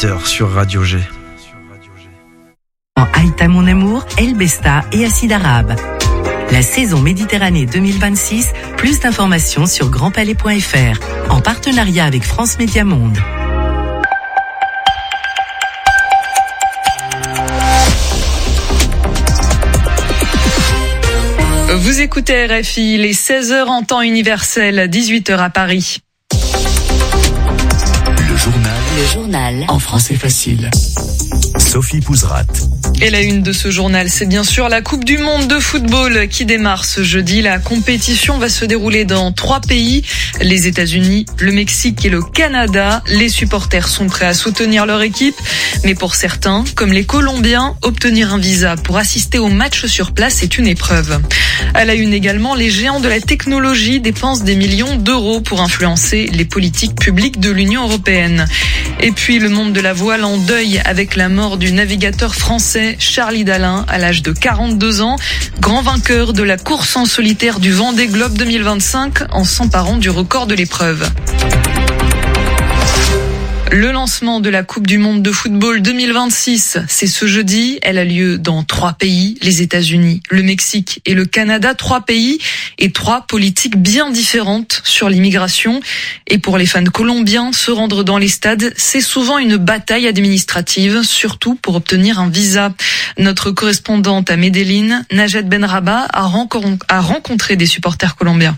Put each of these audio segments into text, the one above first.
18h sur Radio G. En Aïta mon amour, El Besta et Acide Arabe. La saison Méditerranée 2026, plus d'informations sur grandpalais.fr, en partenariat avec France Média Monde. Vous écoutez RFI, les 16h en temps universel, 18h à Paris. Le journal en français facile. Sophie Pouzrat. Et la une de ce journal, c'est bien sûr la Coupe du Monde de football qui démarre ce jeudi. La compétition va se dérouler dans 3 pays, les États-Unis, le Mexique et le Canada. Les supporters sont prêts à soutenir leur équipe, mais pour certains, comme les Colombiens, obtenir un visa pour assister au match sur place est une épreuve. À la une également, les géants de la technologie dépensent des millions d'euros pour influencer les politiques publiques de l'Union européenne. Et puis le monde de la voile en deuil avec la mort du navigateur français Charlie Dalin à l'âge de 42 ans, grand vainqueur de la course en solitaire du Vendée Globe 2025 en s'emparant du record de l'épreuve. Le lancement de la Coupe du Monde de football 2026, c'est ce jeudi. Elle a lieu dans 3 pays, les États-Unis, le Mexique et le Canada. 3 pays et 3 politiques bien différentes sur l'immigration. Et pour les fans colombiens, se rendre dans les stades, c'est souvent une bataille administrative, surtout pour obtenir un visa. Notre correspondante à Medellín, Najat Benrabah, a rencontré des supporters colombiens.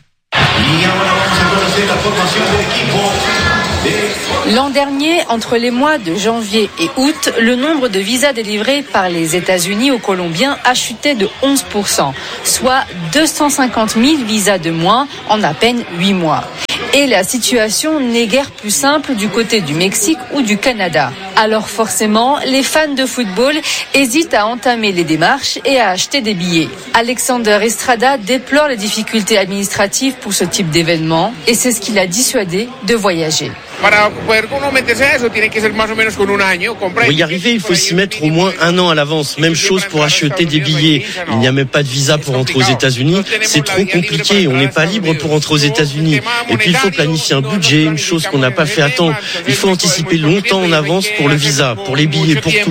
L'an dernier, entre les mois de janvier et août, le nombre de visas délivrés par les États-Unis aux Colombiens a chuté de 11%, soit 250 000 visas de moins en à peine 8 mois. Et la situation n'est guère plus simple du côté du Mexique ou du Canada. Alors forcément, les fans de football hésitent à entamer les démarches et à acheter des billets. Alexander Estrada déplore les difficultés administratives pour ce type d'événement et c'est ce qui l'a dissuadé de voyager. Pour y arriver, il faut s'y mettre au moins 1 an à l'avance. Même chose pour acheter des billets. Il n'y a même pas de visa pour entrer aux États-Unis. C'est trop compliqué. On n'est pas libre pour entrer aux États-Unis. Et puis il faut planifier un budget, une chose qu'on n'a pas fait à temps. Il faut anticiper longtemps en avance pour le visa, pour les billets, pour tout.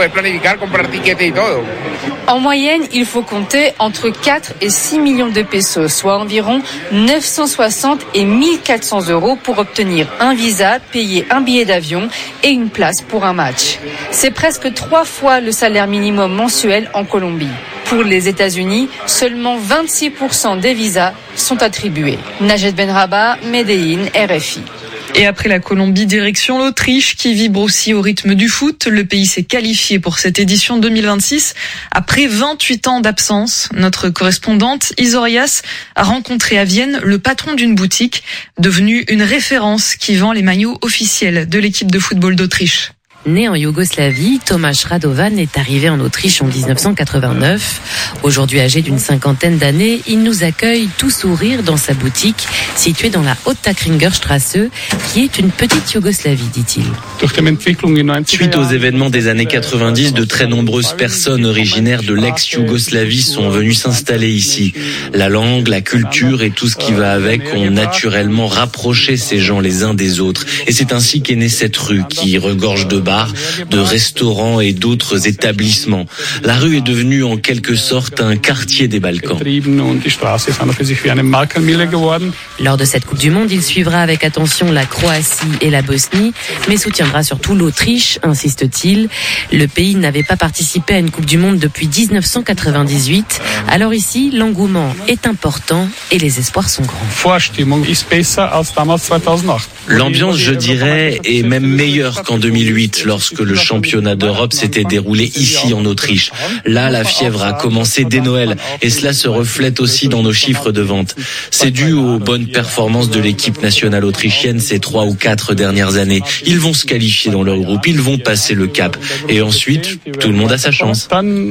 En moyenne, il faut compter entre 4 et 6 millions de pesos, soit environ 960 et 1400 euros pour obtenir un visa, payer un billet d'avion et une place pour un match. C'est presque 3 fois le salaire minimum mensuel en Colombie. Pour les États-Unis, seulement 26% des visas sont attribués. Najat Benrabah, Medellín, RFI. Et après la Colombie, direction l'Autriche qui vibre aussi au rythme du foot. Le pays s'est qualifié pour cette édition 2026 après 28 ans d'absence. Notre correspondante Isorias a rencontré à Vienne le patron d'une boutique devenue une référence qui vend les maillots officiels de l'équipe de football d'Autriche. Né en Yougoslavie, Tomáš Radovan est arrivé en Autriche en 1989. Aujourd'hui âgé d'une 50aine d'années, il nous accueille tout sourire dans sa boutique située dans la Haute-Takringerstrasse, qui est une petite Yougoslavie, dit-il. Suite aux événements des années 90, de très nombreuses personnes originaires de l'ex-Yougoslavie sont venues s'installer ici. La langue, la culture et tout ce qui va avec ont naturellement rapproché ces gens les uns des autres. Et c'est ainsi qu'est née cette rue qui regorge de bars, de restaurants et d'autres établissements. La rue est devenue en quelque sorte un quartier des Balkans. Lors de cette Coupe du Monde, il suivra avec attention la Croatie et la Bosnie, mais soutiendra surtout l'Autriche, insiste-t-il. Le pays n'avait pas participé à une Coupe du Monde depuis 1998. Alors ici, l'engouement est important et les espoirs sont grands. L'ambiance, je dirais, est même meilleure qu'en 2008. Lorsque le championnat d'Europe s'était déroulé ici en Autriche. Là, la fièvre a commencé dès Noël et cela se reflète aussi dans nos chiffres de vente. C'est dû aux bonnes performances de l'équipe nationale autrichienne ces 3 ou 4 dernières années. Ils vont se qualifier dans leur groupe, ils vont passer le cap. Et ensuite, tout le monde a sa chance.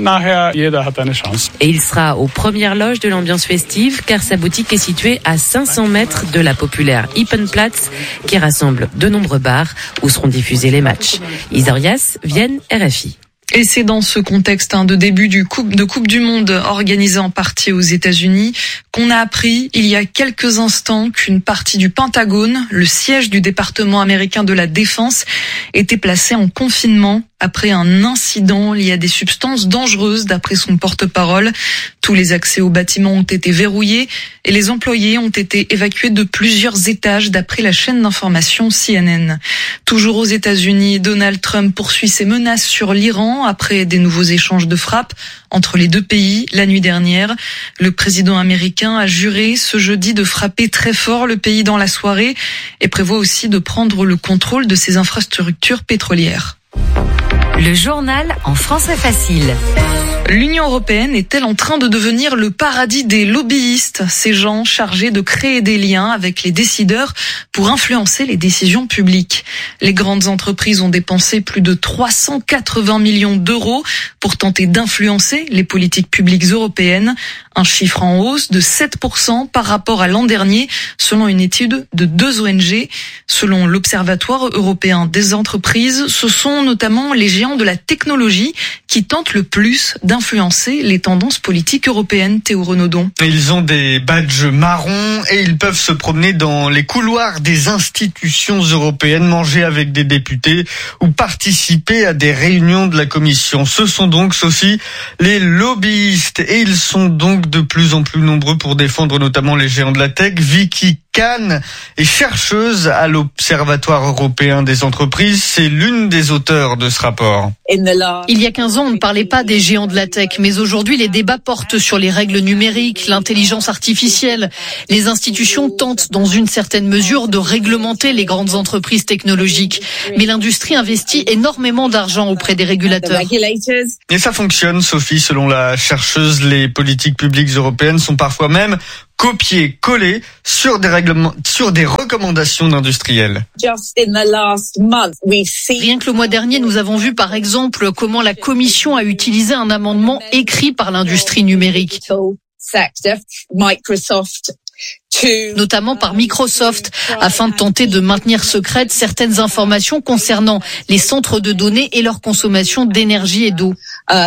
Et il sera aux premières loges de l'ambiance festive car sa boutique est située à 500 mètres de la populaire Ippenplatz qui rassemble de nombreux bars où seront diffusés les matchs. Isorias, Vienne, RFI. Et c'est dans ce contexte de début de Coupe du Monde organisée en partie aux États-Unis qu'on a appris il y a quelques instants qu'une partie du Pentagone, le siège du département américain de la Défense, était placée en confinement après un incident lié à des substances dangereuses d'après son porte-parole. Tous les accès au bâtiment ont été verrouillés et les employés ont été évacués de plusieurs étages d'après la chaîne d'information CNN. Toujours aux États-Unis, Donald Trump poursuit ses menaces sur l'Iran après des nouveaux échanges de frappes entre les deux pays la nuit dernière. Le président américain a juré ce jeudi de frapper très fort le pays dans la soirée et prévoit aussi de prendre le contrôle de ses infrastructures pétrolières. Le journal en français facile. L'Union européenne est-elle en train de devenir le paradis des lobbyistes, ces gens chargés de créer des liens avec les décideurs pour influencer les décisions publiques? Les grandes entreprises ont dépensé plus de 380 millions d'euros pour tenter d'influencer les politiques publiques européennes, un chiffre en hausse de 7% par rapport à l'an dernier, selon une étude de 2 ONG. Selon l'Observatoire européen des entreprises, ce sont notamment les géants de la technologie qui tentent le plus d'influencer les tendances politiques européennes. Théo Renaudon. Ils ont des badges marrons et ils peuvent se promener dans les couloirs des institutions européennes, manger avec des députés ou participer à des réunions de la Commission. Ce sont donc, Sophie, les lobbyistes et ils sont donc de plus en plus nombreux pour défendre notamment les géants de la tech. Vicky Kahn est chercheuse à l'Observatoire européen des entreprises. C'est l'une des auteurs de ce rapport. Il y a 15 ans, on ne parlait pas des géants de la tech, mais aujourd'hui, les débats portent sur les règles numériques, l'intelligence artificielle. Les institutions tentent, dans une certaine mesure, de réglementer les grandes entreprises technologiques. Mais l'industrie investit énormément d'argent auprès des régulateurs. Et ça fonctionne, Sophie. Selon la chercheuse, les politiques publiques européennes sont parfois même copier-coller sur des recommandations d'industriels. Rien que le mois dernier, nous avons vu par exemple comment la Commission a utilisé un amendement écrit par l'industrie numérique, notamment par Microsoft, afin de tenter de maintenir secrètes certaines informations concernant les centres de données et leur consommation d'énergie et d'eau.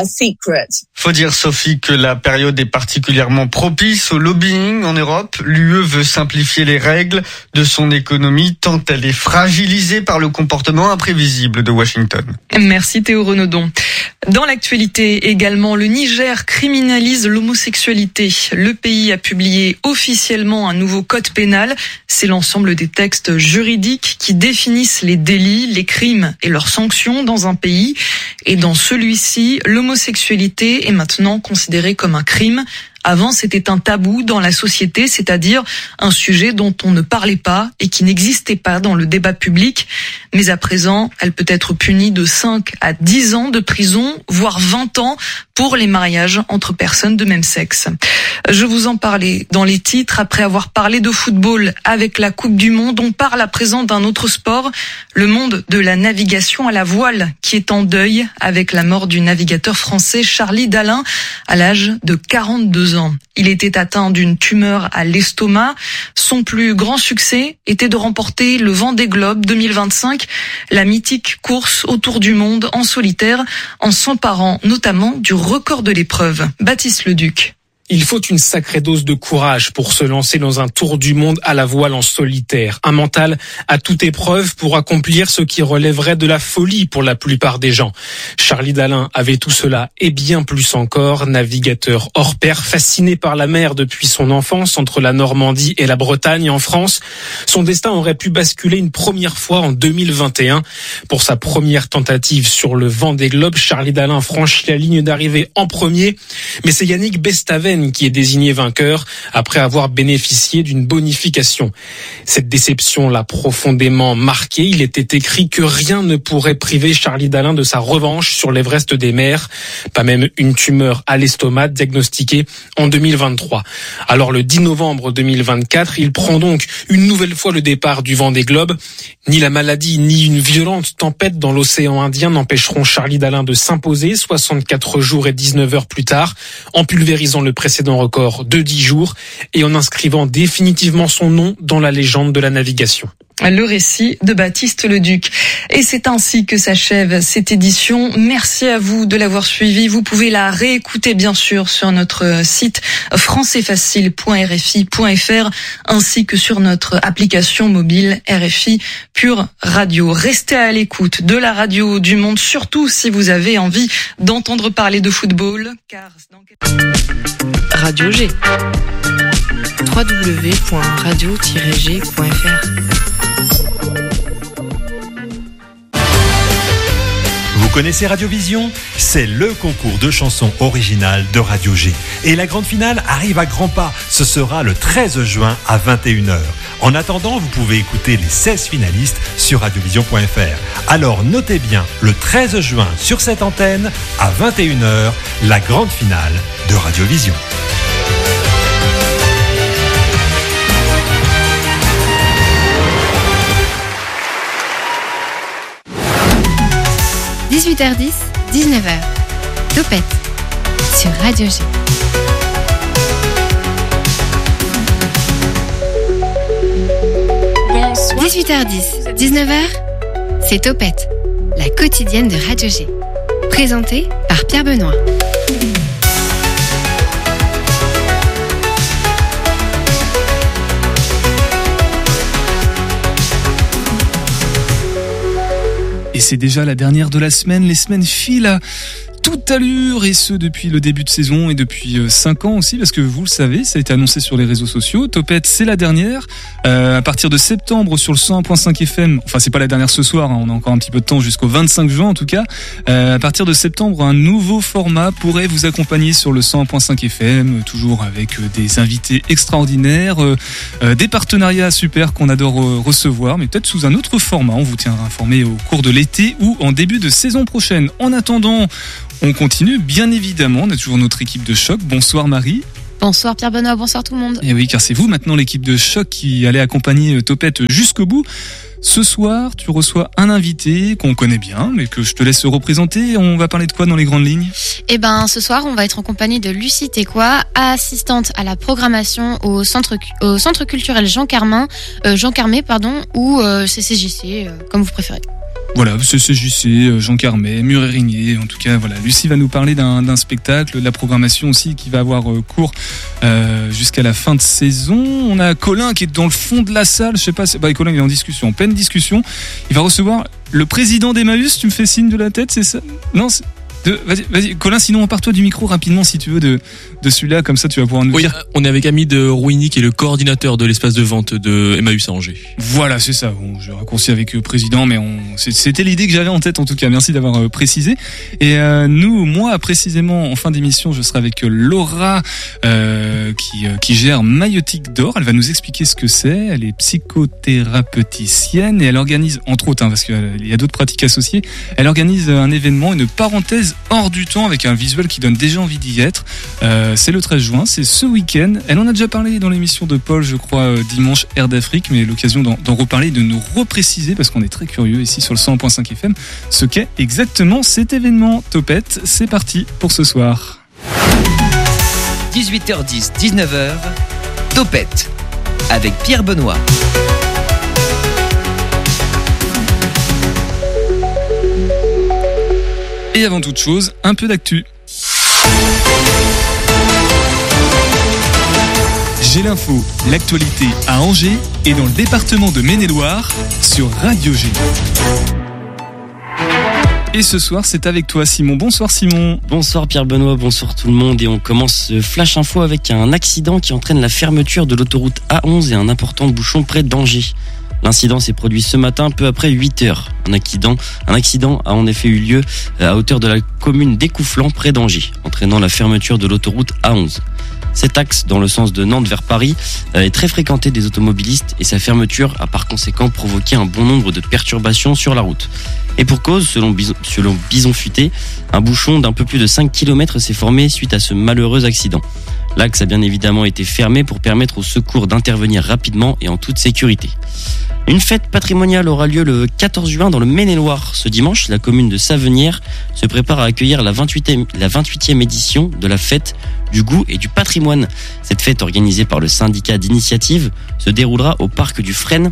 Faut dire, Sophie, que la période est particulièrement propice au lobbying en Europe. L'UE veut simplifier les règles de son économie tant elle est fragilisée par le comportement imprévisible de Washington. Merci Théo Renaudon. Dans l'actualité également, le Niger criminalise l'homosexualité. Le pays a publié officiellement un nouveau code pénal. C'est l'ensemble des textes juridiques qui définissent les délits, les crimes et leurs sanctions dans un pays. Et dans celui-ci, l'homosexualité est maintenant considérée comme un crime. Avant, c'était un tabou dans la société, c'est-à-dire un sujet dont on ne parlait pas et qui n'existait pas dans le débat public. Mais à présent, elle peut être punie de 5 à 10 ans de prison, voire 20 ans pour les mariages entre personnes de même sexe. Je vous en parlais dans les titres. Après avoir parlé de football avec la Coupe du Monde, on parle à présent d'un autre sport, le monde de la navigation à la voile, qui est en deuil avec la mort du navigateur français Charlie Dalin à l'âge de 42 ans. Il était atteint d'une tumeur à l'estomac. Son plus grand succès était de remporter le Vendée Globe 2025, la mythique course autour du monde en solitaire, en s'emparant notamment du record de l'épreuve. Baptiste Leduc. Il faut une sacrée dose de courage pour se lancer dans un tour du monde à la voile en solitaire. Un mental à toute épreuve pour accomplir ce qui relèverait de la folie pour la plupart des gens. Charlie Dalin avait tout cela et bien plus encore. Navigateur hors pair, fasciné par la mer depuis son enfance entre la Normandie et la Bretagne en France, son destin aurait pu basculer une première fois en 2021. Pour sa première tentative sur le Vendée Globe, Charlie Dalin franchit la ligne d'arrivée en premier, mais c'est Yannick Bestaven qui est désigné vainqueur après avoir bénéficié d'une bonification. Cette déception l'a profondément marqué. Il était écrit que rien ne pourrait priver Charlie Dalin de sa revanche sur l'Everest des mers, pas même une tumeur à l'estomac diagnostiquée en 2023. Alors le 10 novembre 2024, il prend donc une nouvelle fois le départ du Vendée Globe. Ni la maladie, ni une violente tempête dans l'océan Indien n'empêcheront Charlie Dalin de s'imposer 64 jours et 19 heures plus tard, en pulvérisant le précédent record de 10 jours et en inscrivant définitivement son nom dans la légende de la navigation. Le récit de Baptiste Leduc. Et c'est ainsi que s'achève cette édition. Merci à vous de l'avoir suivi. Vous pouvez la réécouter bien sûr sur notre site françaisfacile.rfi.fr ainsi que sur notre application mobile RFI Pure Radio. Restez à l'écoute de la radio du monde, surtout si vous avez envie d'entendre parler de football. Car Radio G. www.radio-g.fr. Vous connaissez Radiovision ? C'est le concours de chansons originales de Radio G. Et la grande finale arrive à grands pas. Ce sera le 13 juin à 21h. En attendant, vous pouvez écouter les 16 finalistes sur radiovision.fr. Alors notez bien, le 13 juin sur cette antenne, à 21h, la grande finale de Radiovision. – 18h10, 19h. Topette sur Radio G. Bonsoir. 18h10, 19h, c'est Topette, la quotidienne de Radio G. Présentée par Pierre Benoît. Et c'est déjà la dernière de la semaine. Les semaines filent à toute allure, et ce depuis le début de saison et depuis 5 ans aussi, parce que vous le savez, ça a été annoncé sur les réseaux sociaux. Topette, c'est la dernière. À partir de septembre sur le 101.5 FM, enfin c'est pas la dernière ce soir, hein, on a encore un petit peu de temps jusqu'au 25 juin en tout cas. À partir de septembre, un nouveau format pourrait vous accompagner sur le 101.5 FM, toujours avec des invités extraordinaires, des partenariats super qu'on adore recevoir, mais peut-être sous un autre format. On vous tiendra informé au cours de l'été ou en début de saison prochaine. En attendant, on continue, bien évidemment, on a toujours notre équipe de choc. Bonsoir Marie. Bonsoir Pierre Benoît, bonsoir tout le monde. Et oui, car c'est vous maintenant l'équipe de choc qui allait accompagner Topette jusqu'au bout. Ce soir, tu reçois un invité qu'on connaît bien, mais que je te laisse représenter. On va parler de quoi dans les grandes lignes ? Eh ben, ce soir, on va être en compagnie de Lucie Técois, assistante à la programmation au centre culturel Jean Carmé, ou CCJC, comme vous préférez. Voilà, CCJC, Jean Carmé, Muret-Rigné, en tout cas, voilà. Lucie va nous parler d'un spectacle, de la programmation aussi qui va avoir cours jusqu'à la fin de saison. On a Colin qui est dans le fond de la salle, je sais pas, Colin il est en discussion, en pleine discussion. Il va recevoir le président d'Emmaüs, tu me fais signe de la tête, c'est ça ? Non, vas-y, Colin, sinon empare-toi du micro rapidement si tu veux de celui-là, comme ça tu vas pouvoir nous dire. On est avec Ami de Rouigny qui est le coordinateur de l'espace de vente de Emmaüs à Angers. Voilà, c'est ça. Bon, je raccourcis avec le président, mais c'était l'idée que j'avais en tête en tout cas. Merci d'avoir précisé. Et moi précisément en fin d'émission, je serai avec Laura qui gère Maïotique d'Or. Elle va nous expliquer ce que c'est. Elle est psychothérapeuticienne et elle organise, entre autres, parce qu'il y a d'autres pratiques associées, elle organise un événement, une parenthèse hors du temps avec un visuel qui donne déjà envie d'y être. C'est le 13 juin, c'est ce week-end. Elle en a déjà parlé dans l'émission de Paul, je crois, dimanche, Air d'Afrique, mais l'occasion d'en reparler, de nous repréciser, parce qu'on est très curieux ici sur le 101.5 FM, ce qu'est exactement cet événement. Topette, c'est parti pour ce soir. 18h10, 19h, Topette, avec Pierre Benoît. Et avant toute chose, un peu d'actu. J'ai l'info, l'actualité à Angers et dans le département de Maine-et-Loire sur Radio G. Et ce soir, c'est avec toi Simon. Bonsoir Simon. Bonsoir Pierre Benoît, bonsoir tout le monde. Et on commence ce Flash Info avec un accident qui entraîne la fermeture de l'autoroute A11 et un important bouchon près d'Angers. L'incident s'est produit ce matin, peu après 8h. Un accident a en effet eu lieu à hauteur de la commune d'Écouflant, près d'Angers, entraînant la fermeture de l'autoroute A11. Cet axe, dans le sens de Nantes vers Paris, est très fréquenté des automobilistes et sa fermeture a par conséquent provoqué un bon nombre de perturbations sur la route. Et pour cause, selon Bison Futé, un bouchon d'un peu plus de 5 km s'est formé suite à ce malheureux accident. L'axe a bien évidemment été fermé pour permettre aux secours d'intervenir rapidement et en toute sécurité. Une fête patrimoniale aura lieu le 14 juin dans le Maine-et-Loire. Ce dimanche, la commune de Savenières se prépare à accueillir la 28e édition de la fête du goût et du patrimoine. Cette fête, organisée par le syndicat d'initiative, se déroulera au parc du Frêne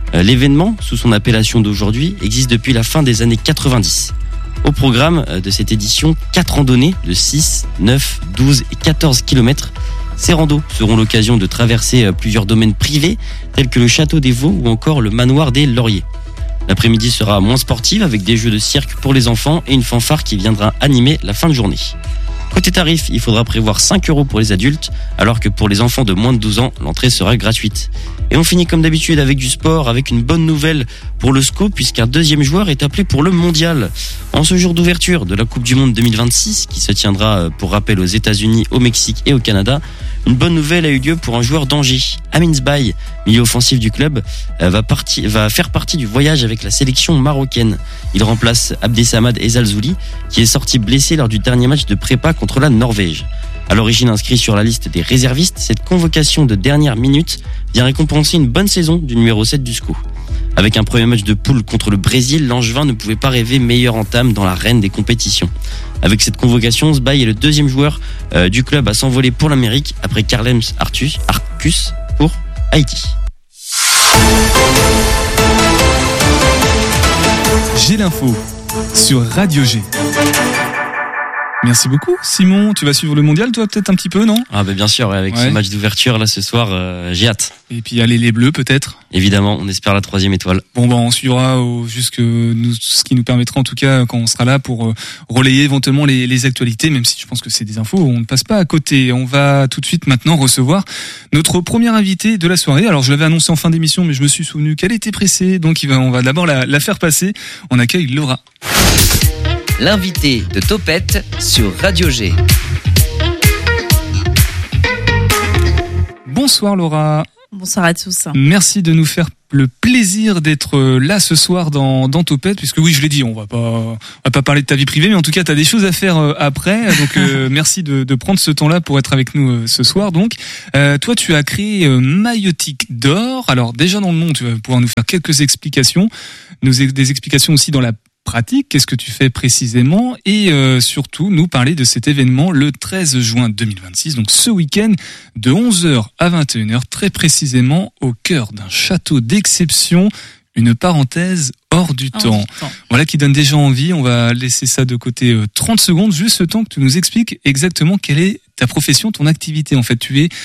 L'événement, sous son appellation d'aujourd'hui, existe depuis la fin des années 90. Au programme de cette édition, 4 randonnées de 6, 9, 12 et 14 km. Ces randos seront l'occasion de traverser plusieurs domaines privés, tels que le château des Vaux ou encore le manoir des Lauriers. L'après-midi sera moins sportive avec des jeux de cirque pour les enfants et une fanfare qui viendra animer la fin de journée. Côté tarif, il faudra prévoir 5 € pour les adultes, alors que pour les enfants de moins de 12 ans, l'entrée sera gratuite. Et on finit comme d'habitude avec du sport, avec une bonne nouvelle pour le SCO, puisqu'un deuxième joueur est appelé pour le mondial. En ce jour d'ouverture de la Coupe du Monde 2026, qui se tiendra pour rappel aux États-Unis, au Mexique et au Canada, une bonne nouvelle a eu lieu pour un joueur d'Angers. Amin Zbaye, milieu offensif du club, va faire partie du voyage avec la sélection marocaine. Il remplace Abdesamad Ezalzouli, qui est sorti blessé lors du dernier match de prépa contre la Norvège. À l'origine inscrit sur la liste des réservistes, cette convocation de dernière minute vient récompenser une bonne saison du numéro 7 du SCO. Avec un premier match de poule contre le Brésil, l'Angevin ne pouvait pas rêver meilleure entame dans la reine des compétitions. Avec cette convocation, Zbaye est le deuxième joueur du club à s'envoler pour l'Amérique après Carlems Arcus pour Haïti. J'ai l'info sur Radio G. Merci beaucoup, Simon. Tu vas suivre le mondial, toi, peut-être un petit peu, non ? Ah, bien sûr, avec ce match d'ouverture, là, ce soir, j'ai hâte. Et puis, aller les Bleus, peut-être ? Évidemment, on espère la 3e étoile. Bon, on suivra ce qui nous permettra, en tout cas, quand on sera là, pour relayer éventuellement les actualités, même si je pense que c'est des infos, on ne passe pas à côté. On va tout de suite, maintenant, recevoir notre première invitée de la soirée. Alors, je l'avais annoncé en fin d'émission, mais je me suis souvenu qu'elle était pressée, donc on va d'abord la faire passer. On accueille Laura. L'invité de Topette sur Radio G. Bonsoir Laura. Bonsoir à tous. Merci de nous faire le plaisir d'être là ce soir dans Topette, puisque oui, je l'ai dit, on va pas parler de ta vie privée, mais en tout cas, tu as des choses à faire après. Donc merci de prendre ce temps-là pour être avec nous ce soir. Donc toi, tu as créé Maïeutique d'or. Alors déjà dans le nom, tu vas pouvoir nous faire quelques explications, des explications aussi dans la pratique, qu'est-ce que tu fais précisément, et surtout nous parler de cet événement le 13 juin 2026, donc ce week-end de 11h à 21h, très précisément au cœur d'un château d'exception, une parenthèse hors du temps. Voilà qui donne déjà envie. On va laisser ça de côté 30 secondes, juste le temps que tu nous expliques exactement quelle est ta profession, ton activité. En fait, tu es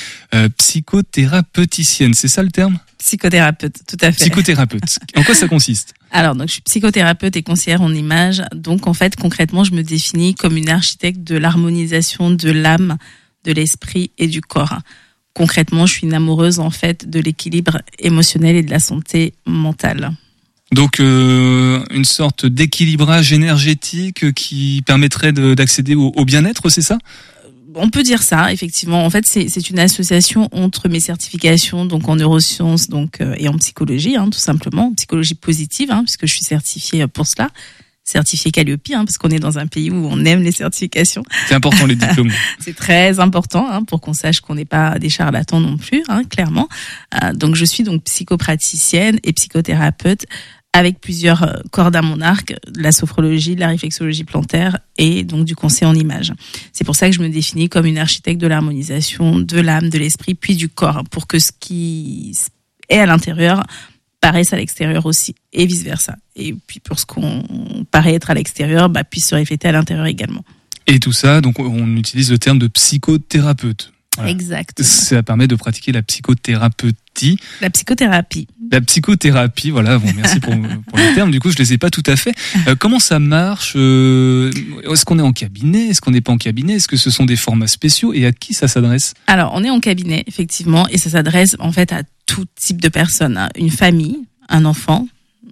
psychothérapeuticienne, c'est ça le terme ? Psychothérapeute, tout à fait. Psychothérapeute. En quoi ça consiste ? Alors, donc, je suis psychothérapeute et conseillère en image. Donc, en fait, concrètement, je me définis comme une architecte de l'harmonisation de l'âme, de l'esprit et du corps. Concrètement, je suis une amoureuse, en fait, de l'équilibre émotionnel et de la santé mentale. Donc, une sorte d'équilibrage énergétique qui permettrait d'accéder au bien-être, c'est ça ? On peut dire ça, effectivement. En fait, c'est une association entre mes certifications, donc en neurosciences, et en psychologie, tout simplement, psychologie positive, puisque je suis certifiée pour cela, certifiée Calliope, parce qu'on est dans un pays où on aime les certifications. C'est important les diplômes. C'est très important, pour qu'on sache qu'on n'est pas des charlatans non plus, clairement. Donc, je suis donc psychopraticienne et psychothérapeute, avec plusieurs cordes à mon arc, de la sophrologie, de la réflexologie plantaire et donc du conseil en images. C'est pour ça que je me définis comme une architecte de l'harmonisation de l'âme, de l'esprit, puis du corps, pour que ce qui est à l'intérieur paraisse à l'extérieur aussi, et vice-versa. Et puis pour ce qu'on paraît être à l'extérieur, puisse se refléter à l'intérieur également. Et tout ça, donc on utilise le terme de psychothérapeute. Voilà. Exact. Ça permet de pratiquer la psychothérapeutie. La psychothérapie. La psychothérapie, voilà. Bon, merci pour le terme. Du coup, je les ai pas tout à fait. Comment ça marche ? Est-ce qu'on est en cabinet ? Est-ce qu'on n'est pas en cabinet ? Est-ce que ce sont des formats spéciaux ? Et à qui ça s'adresse ? Alors, on est en cabinet, effectivement, et ça s'adresse en fait à tout type de personnes. Une famille, un enfant,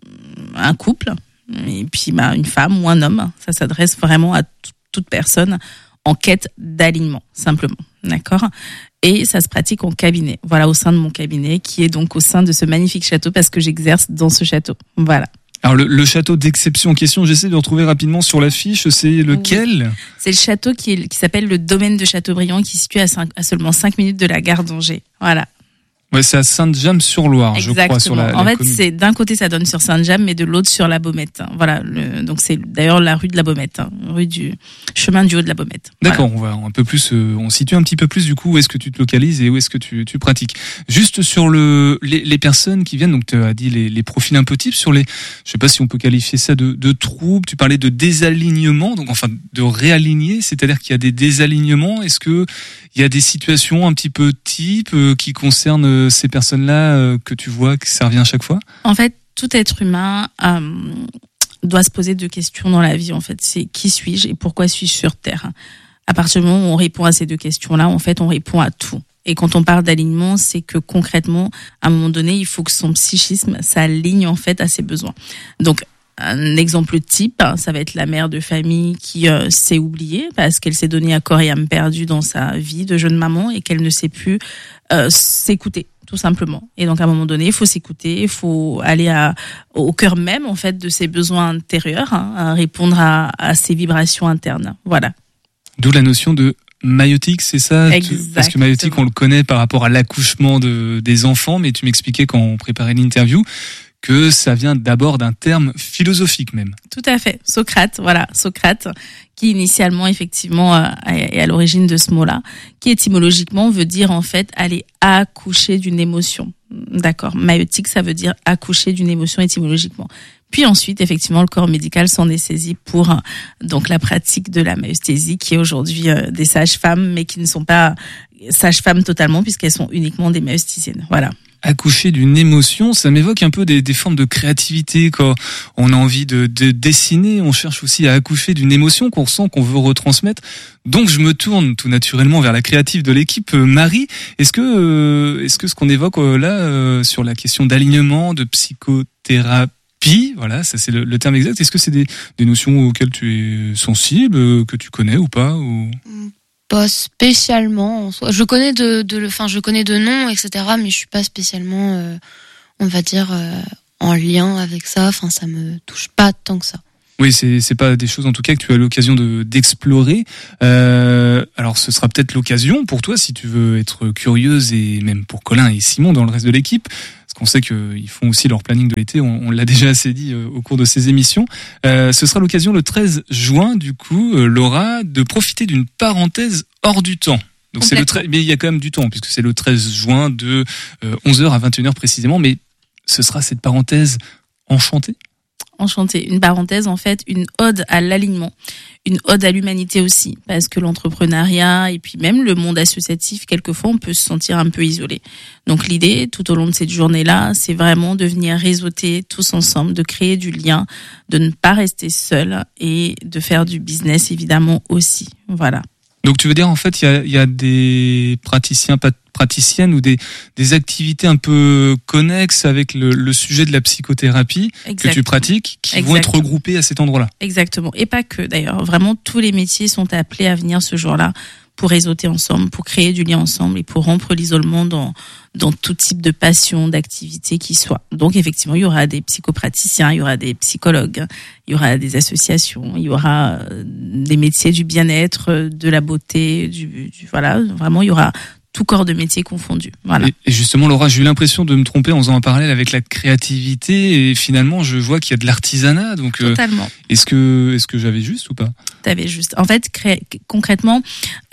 un couple, et puis une femme ou un homme. Ça s'adresse vraiment à toute personne en quête d'alignement, simplement. D'accord ? Et ça se pratique en cabinet. Voilà, au sein de mon cabinet, qui est donc au sein de ce magnifique château, parce que j'exerce dans ce château. Voilà. Alors, le château d'exception en question, j'essaie de retrouver rapidement sur l'affiche, c'est lequel ? Oui. C'est le château qui s'appelle le domaine de Châteaubriand, qui est situé à seulement 5 minutes de la gare d'Angers. Voilà. Ouais, c'est à Sainte-James-sur-Loire, je crois, sur la En fait, commune. c'est d'un côté ça donne sur Sainte-James, mais de l'autre sur la Baumette. Voilà. Donc c'est d'ailleurs la rue de la Baumette, rue du chemin du haut de la Baumette. D'accord, voilà. On va un peu plus, on situe un petit peu plus du coup où est-ce que tu te localises et où est-ce que tu pratiques. Juste sur les personnes qui viennent, donc tu as dit les profils un peu types sur les, je sais pas si on peut qualifier ça de troubles. Tu parlais de désalignement, donc enfin de réaligner, c'est-à-dire qu'il y a des désalignements. Est-ce que il y a des situations un petit peu types qui concernent ces personnes-là que tu vois que ça revient à chaque fois? En fait, tout être humain doit se poser 2 questions dans la vie. En fait, c'est qui suis-je et pourquoi suis-je sur Terre? À partir du moment où on répond à ces 2 questions-là, en fait, on répond à tout. Et quand on parle d'alignement, c'est que concrètement, à un moment donné, il faut que son psychisme s'aligne en fait à ses besoins. Donc, un exemple type, ça va être la mère de famille qui s'est oubliée parce qu'elle s'est donnée à corps et âme perdu dans sa vie de jeune maman et qu'elle ne sait plus s'écouter, tout simplement. Et donc à un moment donné, il faut s'écouter, il faut aller au cœur même en fait de ses besoins intérieurs, à répondre à ses vibrations internes. Voilà. D'où la notion de maïotique, c'est ça? Parce que maïotique, on le connaît par rapport à l'accouchement des enfants, mais tu m'expliquais quand on préparait l'interview que ça vient d'abord d'un terme philosophique même. Tout à fait. Socrate, voilà. Socrate, qui initialement, effectivement, est à l'origine de ce mot-là, qui étymologiquement veut dire, en fait, aller accoucher d'une émotion. D'accord. Maïotique, ça veut dire accoucher d'une émotion étymologiquement. Puis ensuite, effectivement, le corps médical s'en est saisi pour donc la pratique de la maïesthésie, qui est aujourd'hui des sages-femmes, mais qui ne sont pas sages-femmes totalement, puisqu'elles sont uniquement des maïesthésiennes. Voilà. Accoucher d'une émotion, ça m'évoque un peu des formes de créativité. Quand on a envie de dessiner, on cherche aussi à accoucher d'une émotion qu'on ressent, qu'on veut retransmettre. Donc je me tourne tout naturellement vers la créative de l'équipe. Marie, est-ce que ce qu'on évoque là sur la question d'alignement, de psychothérapie, voilà, ça c'est le terme exact, est-ce que c'est des notions auxquelles tu es sensible, que tu connais ou pas ou... Pas spécialement. Je connais je connais de noms, etc. Mais je suis pas spécialement, on va dire, en lien avec ça. Enfin, ça me touche pas tant que ça. Oui, c'est pas des choses en tout cas que tu as l'occasion d'explorer. Alors, ce sera peut-être l'occasion pour toi, si tu veux être curieuse, et même pour Colin et Simon dans le reste de l'équipe, parce qu'on sait qu'ils font aussi leur planning de l'été, on l'a déjà assez dit au cours de ces émissions. Ce sera l'occasion le 13 juin, du coup, Laura, de profiter d'une parenthèse hors du temps. Donc mais il y a quand même du temps, puisque c'est le 13 juin de 11h à 21h précisément, mais ce sera cette parenthèse enchantée. Enchantée. Une parenthèse, en fait, une ode à l'alignement, une ode à l'humanité aussi, parce que l'entrepreneuriat et puis même le monde associatif, quelquefois, on peut se sentir un peu isolé. Donc l'idée, tout au long de cette journée-là, c'est vraiment de venir réseauter tous ensemble, de créer du lien, de ne pas rester seul et de faire du business, évidemment, aussi. Voilà. Donc tu veux dire, en fait, il y a des praticiennes ou des activités un peu connexes avec le sujet de la psychothérapie que tu pratiques, qui vont être regroupées à cet endroit-là. Exactement. Et pas que, d'ailleurs. Vraiment, tous les métiers sont appelés à venir ce jour-là pour réseauter ensemble, pour créer du lien ensemble et pour rompre l'isolement dans tout type de passion, d'activité qui soit. Donc, effectivement, il y aura des psychopraticiens, il y aura des psychologues, il y aura des associations, il y aura des métiers du bien-être, de la beauté, voilà. Vraiment, il y aura tout corps de métier confondu. Voilà. Et justement, Laura, j'ai eu l'impression de me tromper en faisant un parallèle avec la créativité, et finalement, je vois qu'il y a de l'artisanat. Donc, totalement. Est-ce que j'avais juste ou pas? T'avais juste. En fait, concrètement,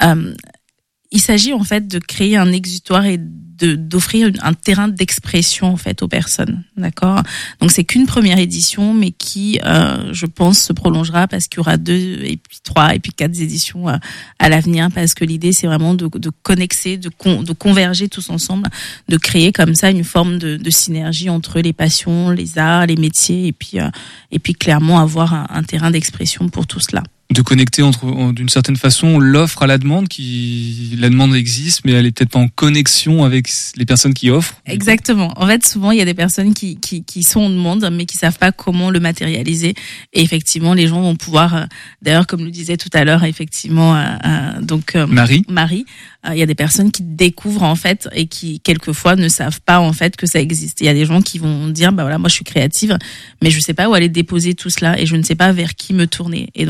il s'agit en fait de créer un exutoire et d'offrir un terrain d'expression en fait aux personnes, d'accord. Donc c'est qu'une première édition, mais qui, je pense, se prolongera parce qu'il y aura 2 et puis 3 et puis 4 éditions à l'avenir, parce que l'idée c'est vraiment de connexer, de converger tous ensemble, de créer comme ça une forme de synergie entre les passions, les arts, les métiers, et puis clairement avoir un terrain d'expression pour tout cela. De connecter d'une certaine façon l'offre à la demande, la demande existe, mais elle est peut-être pas en connexion avec les personnes qui offrent. Exactement. En fait, souvent, il y a des personnes qui sont en demande, mais qui savent pas comment le matérialiser. Et effectivement, les gens vont pouvoir, d'ailleurs, comme le disait tout à l'heure, effectivement, Marie, il y a des personnes qui découvrent, en fait, et qui, quelquefois, ne savent pas, en fait, que ça existe. Il y a des gens qui vont dire, bah voilà, moi, je suis créative, mais je sais pas où aller déposer tout cela, et je ne sais pas vers qui me tourner. Et donc, des personnes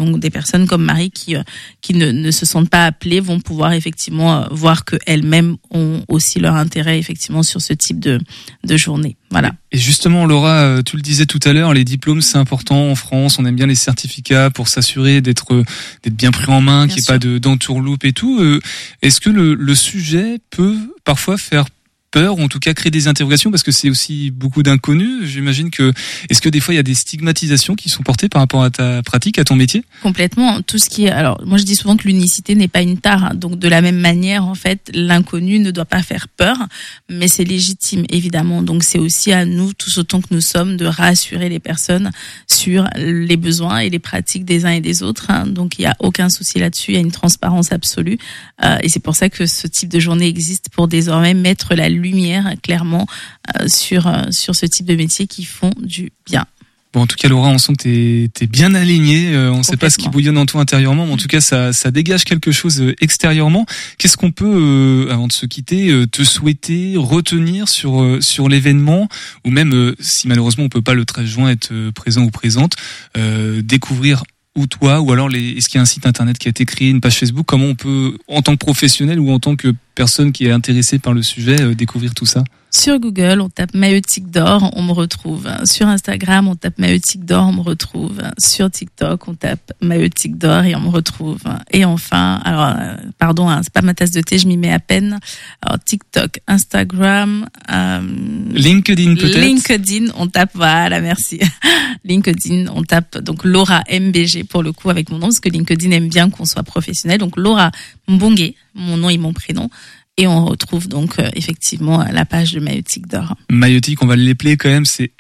personnes comme Marie qui ne se sentent pas appelées vont pouvoir effectivement voir que elles-mêmes ont aussi leur intérêt effectivement sur ce type de journée. Voilà. Et justement, Laura, tu le disais tout à l'heure, les diplômes, c'est important en France. On aime bien les certificats pour s'assurer d'être bien pris en main, qu'il n'y ait pas d'entourloupe et tout. Est-ce que le sujet peut parfois faire peur, ou en tout cas créer des interrogations, parce que c'est aussi beaucoup d'inconnus. J'imagine que, est-ce que des fois il y a des stigmatisations qui sont portées par rapport à ta pratique, à ton métier? Complètement. Tout ce qui est, alors, moi je dis souvent que l'unicité n'est pas une tare, hein. Donc de la même manière, en fait, l'inconnu ne doit pas faire peur, mais c'est légitime, évidemment. Donc c'est aussi à nous, tous autant que nous sommes, de rassurer les personnes sur les besoins et les pratiques des uns et des autres, hein. Donc il y a aucun souci là-dessus, il y a une transparence absolue, et c'est pour ça que ce type de journée existe, pour désormais mettre la lumière clairement sur ce type de métiers qui font du bien. Bon, en tout cas, Laura, on sent que t'es bien alignée. On ne sait pas ce qui bouillonne en toi intérieurement, mais en tout cas, ça dégage quelque chose extérieurement. Qu'est-ce qu'on peut, avant de se quitter, te souhaiter, retenir sur l'événement, ou même si malheureusement on peut pas le 13 juin être présent ou présente, découvrir ou toi, ou alors est-ce qu'il y a un site internet qui a été créé, une page Facebook, comment on peut, en tant que professionnel ou en tant que personne qui est intéressée par le sujet, découvrir tout ça? Sur Google, on tape Maïeutique d'or, on me retrouve. Sur Instagram, on tape Maïeutique d'or, on me retrouve. Sur TikTok, on tape Maïeutique d'or et on me retrouve. Et enfin, alors, pardon, hein, c'est pas ma tasse de thé, je m'y mets à peine. Alors, TikTok, Instagram, LinkedIn peut-être. LinkedIn, on tape, voilà, merci. LinkedIn, on tape donc Laura MBG pour le coup avec mon nom, parce que LinkedIn aime bien qu'on soit professionnel. Donc Laura Mbongué, mon nom et mon prénom. Et on retrouve donc effectivement la page de Maïeutique d'or. Maïeutique, on va l'épeler quand même, c'est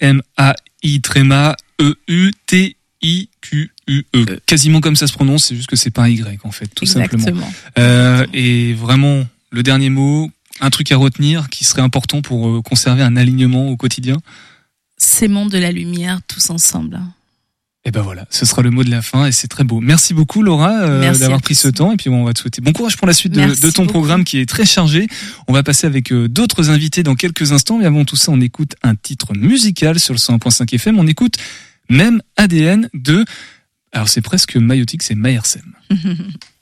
M-A-I-E-U-T-I-Q-U-E. Quasiment comme ça se prononce, c'est juste que c'est pas un Y en fait, tout Exactement. simplement. Et vraiment, le dernier mot, un truc à retenir qui serait important pour conserver un alignement au quotidien. S'aimons de la lumière tous ensemble. Et ben voilà, ce sera le mot de la fin et c'est très beau. Merci beaucoup Laura d'avoir pris ce temps, et puis on va te souhaiter bon courage pour la suite de ton programme qui est très chargé. On va passer avec d'autres invités dans quelques instants, mais avant tout ça on écoute un titre musical sur le 101.5 FM. On écoute Même ADN de, alors c'est presque Maïeutique, c'est Maërsem.